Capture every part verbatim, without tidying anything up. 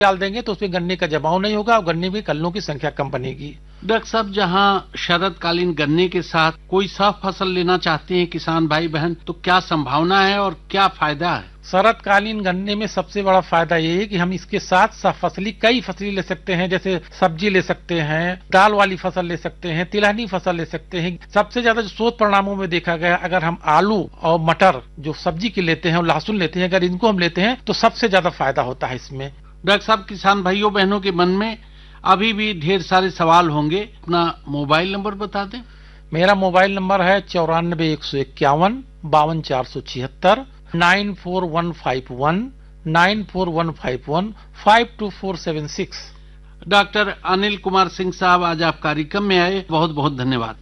डाल देंगे तो उसमें गन्ने का जमाव नहीं होगा और गन्ने में कल्लों की संख्या कम बनेगी। डॉक्टर साहब, जहाँ शरदकालीन गन्ने के साथ कोई सा फसल लेना चाहते हैं किसान भाई बहन, तो क्या संभावना है और क्या फायदा है? शरदकालीन गन्ने में सबसे बड़ा फायदा ये है कि हम इसके साथ साथ फसली कई फसली ले सकते हैं, जैसे सब्जी ले सकते हैं, दाल वाली फसल ले सकते हैं, तिलहनी फसल ले सकते हैं। सबसे ज्यादा जो शोध परिणामों में देखा गया, अगर हम आलू और मटर जो सब्जी के लेते हैं और लहसुन लेते हैं, अगर इनको हम लेते हैं तो सबसे ज्यादा फायदा होता है इसमें। डॉक्टर साहब, किसान भाइयों बहनों के मन में अभी भी ढेर सारे सवाल होंगे, अपना मोबाइल नंबर बता दें। मेरा मोबाइल नंबर है चौरानबे एक सौ इक्यावन बावन चार सौ छिहत्तर, nine four one five one nine four one five one five to four seven six. Doctor Anil Kumar Singh साहब, आज आप कार्यक्रम में आए, बहुत बहुत धन्यवाद।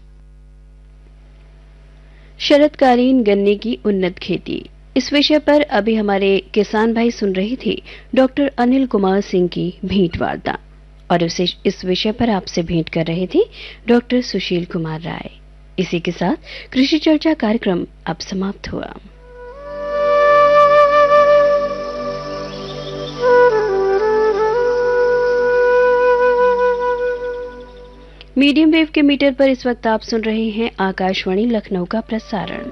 शरदकालीन गन्ने की उन्नत खेती, इस विषय पर अभी हमारे किसान भाई सुन रहे थे डॉक्टर अनिल कुमार सिंह की भेंट वार्ता, और इस विषय पर आपसे भेंट कर रहे थे डॉक्टर सुशील कुमार राय। इसी के साथ कृषि चर्चा कार्यक्रम अब समाप्त हुआ। मीडियम वेव के मीटर पर इस वक्त आप सुन रहे हैं आकाशवाणी लखनऊ का प्रसारण,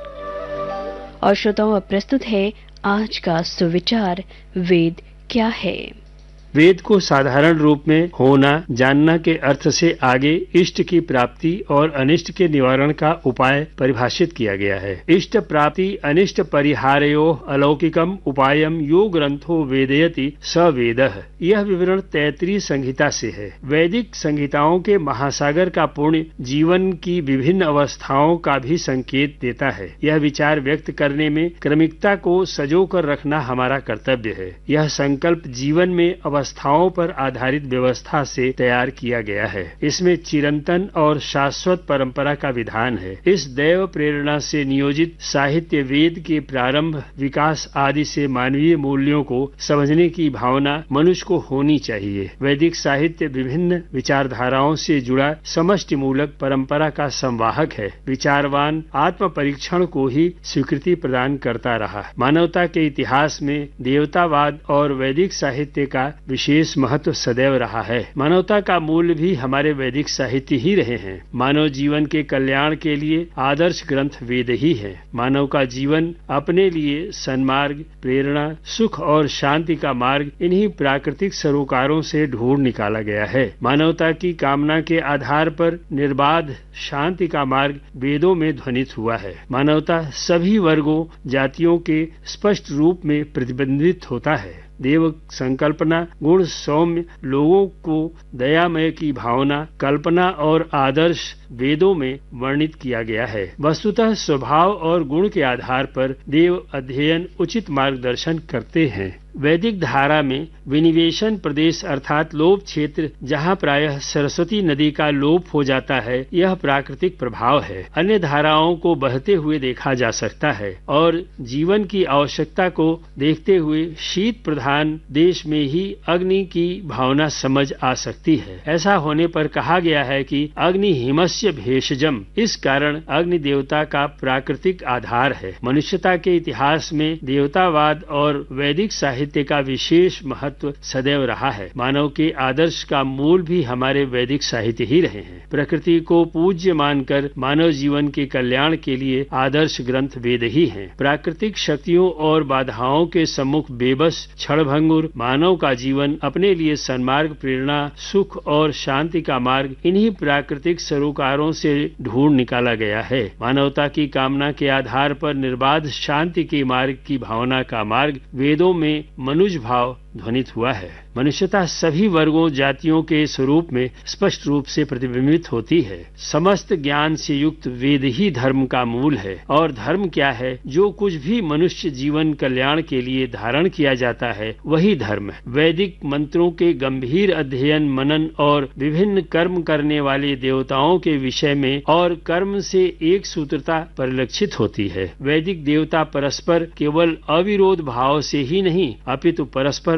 और श्रोताओं अब प्रस्तुत है आज का सुविचार, वेद क्या है। वेद को साधारण रूप में होना जानना के अर्थ से आगे इष्ट की प्राप्ति और अनिष्ट के निवारण का उपाय परिभाषित किया गया है। इष्ट प्राप्ति अनिष्ट परिहारयो अलौकिकम उपायम यो ग्रंथो वेदयति स वेदः। यह विवरण तैत्तिरीय संहिता से है। वैदिक संहिताओं के महासागर का पुण्य जीवन की विभिन्न अवस्थाओं का भी संकेत देता है। यह विचार व्यक्त करने में क्रमिकता को सजो कर रखना हमारा कर्तव्य है। यह संकल्प जीवन में अवस्थाओं पर आधारित व्यवस्था से तैयार किया गया है। इसमें चिरंतन और शाश्वत परंपरा का विधान है। इस दैव प्रेरणा से नियोजित साहित्य वेद के प्रारंभ, विकास आदि से मानवीय मूल्यों को समझने की भावना मनुष्य को होनी चाहिए। वैदिक साहित्य विभिन्न विचारधाराओं से जुड़ा समष्टि मूलक परंपरा का संवाहक है। विचारवान आत्म परीक्षण को ही स्वीकृति प्रदान करता रहा। मानवता के इतिहास में देवतावाद और वैदिक साहित्य का विशेष महत्व सदैव रहा है। मानवता का मूल भी हमारे वैदिक साहित्य ही रहे हैं। मानव जीवन के कल्याण के लिए आदर्श ग्रंथ वेद ही है। मानव का जीवन अपने लिए सन्मार्ग, प्रेरणा, सुख और शांति का मार्ग इन्हीं प्राकृतिक सरोकारों से ढूंढ निकाला गया है। मानवता की कामना के आधार पर निर्बाध शांति का मार्ग वेदों में ध्वनित हुआ है। मानवता सभी वर्गों, जातियों के स्पष्ट रूप में प्रतिबंधित होता है। देव संकल्पना, गुण सौम्य, लोगों को दयामय की भावना, कल्पना और आदर्श वेदों में वर्णित किया गया है। वस्तुतः स्वभाव और गुण के आधार पर देव अध्ययन उचित मार्गदर्शन करते हैं। वैदिक धारा में विनिवेशन प्रदेश अर्थात लोप क्षेत्र, जहाँ प्रायः सरस्वती नदी का लोप हो जाता है, यह प्राकृतिक प्रभाव है। अन्य धाराओं को बहते हुए देखा जा सकता है और जीवन की आवश्यकता को देखते हुए शीत प्रधान देश में ही अग्नि की भावना समझ आ सकती है। ऐसा होने पर कहा गया है कि अग्नि हिमस्य भेषजम, इस कारण अग्नि देवता का प्राकृतिक आधार है। मनुष्यता के इतिहास में देवतावाद और वैदिक साहित्य का विशेष महत्व सदैव रहा है। मानव के आदर्श का मूल भी हमारे वैदिक साहित्य ही रहे हैं। प्रकृति को पूज्य मानकर मानव जीवन के कल्याण के लिए आदर्श ग्रंथ वेद ही हैं। प्राकृतिक शक्तियों और बाधाओं के सम्मुख बेबस क्षणभंगुर मानव का जीवन अपने लिए सन्मार्ग, प्रेरणा, सुख और शांति का मार्ग इन्हीं प्राकृतिक सरोकारों से ढूंढ निकाला गया है। मानवता की कामना के आधार पर निर्बाध शांति के मार्ग की भावना का मार्ग वेदों में मनुज भाव ध्वनित हुआ है। मनुष्यता सभी वर्गों, जातियों के स्वरूप में स्पष्ट रूप से प्रतिबिंबित होती है। समस्त ज्ञान से युक्त वेद ही धर्म का मूल है। और धर्म क्या है? जो कुछ भी मनुष्य जीवन कल्याण के लिए धारण किया जाता है, वही धर्म है। वैदिक मंत्रों के गंभीर अध्ययन, मनन और विभिन्न कर्म करने वाले देवताओं के विषय में और कर्म से एक सूत्रता परिलक्षित होती है। वैदिक देवता परस्पर केवल अविरोध भाव से ही नहीं, अपितु परस्पर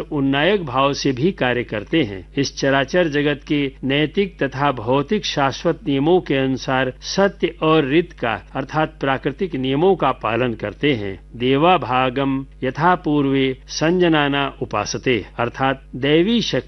उन्नायक भाव से भी कार्य करते हैं। इस चराचर जगत के नैतिक तथा भौतिक शाश्वत नियमों के अनुसार सत्य और ऋत का अर्थात प्राकृतिक नियमों का पालन करते हैं। देवा भागम यथा पूर्वे संजनाना उपासते अर्थात दैवी शक्ति